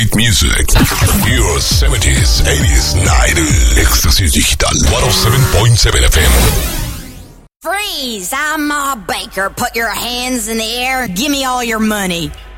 Great music. Your 70s, 80s, 90s. Éxtasis Digital. 107.7 FM. Freeze! I'm Ma Baker. Put your hands in the air. Give me all your money.